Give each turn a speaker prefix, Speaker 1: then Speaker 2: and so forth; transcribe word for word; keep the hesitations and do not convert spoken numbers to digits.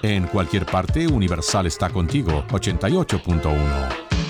Speaker 1: En cualquier parte, Universal está contigo. ochenta y ocho punto uno.